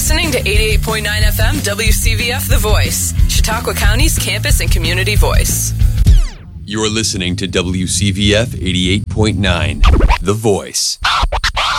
listening to 88.9 FM WCVF The Voice, Chautauqua County's campus and community voice. You're listening to WCVF 88.9 The Voice.